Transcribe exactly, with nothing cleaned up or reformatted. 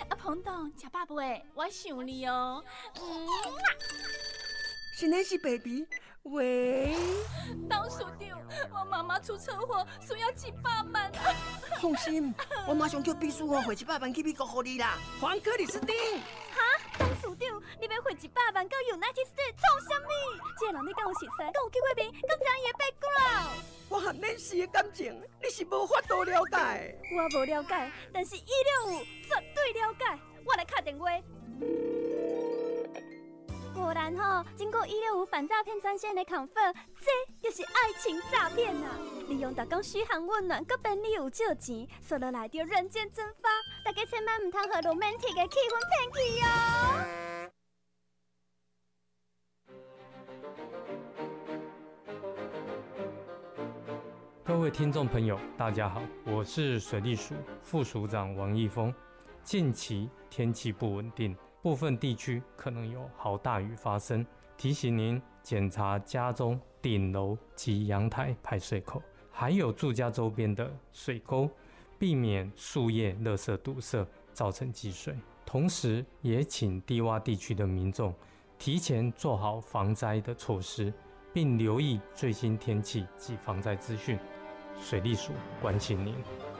啊，彭董，吃饱未？我想你哦。嗯。 是那是 baby， 喂。 董事长，我妈妈出车祸，需要一百万啊！ 放心，我马上叫秘书哦，汇一百万去美国给你啦。黄克里斯汀。 哈，董事长，你要汇一百万到 United States 创啥物？这个人你敢有熟悉？敢有去过面？敢知伊的 background？ 我和恁氏的感情，你是无法度了解。 我无了解，但是一六五绝对了解。我来打电话。果然吼，经过一六五反诈骗专线的 confirm， 这就是爱情诈骗呐！利用大家嘘寒问暖，搁便利有借钱，说落来就人间蒸发。大家千万唔通和 romantic 的气氛骗去哦。 各位听众朋友，大家好，我是水利署副署长王义峰。近期天气不稳定，部分地区可能有豪大雨发生，提醒您检查家中顶楼及阳台排水口，还有住家周边的水沟，避免树叶、垃圾堵塞，造成积水。同时，也请低洼地区的民众提前做好防灾的措施，并留意最新天气及防灾资讯。水利署关心您。